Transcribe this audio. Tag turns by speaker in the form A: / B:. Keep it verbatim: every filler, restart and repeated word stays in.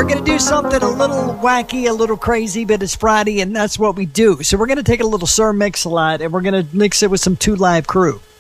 A: we're going to do something a little wacky, a little crazy, but it's Friday, and that's what we do. So we're going to take a little Sir Mix-a-Lot, and we're going to mix it with some Two Live Crew.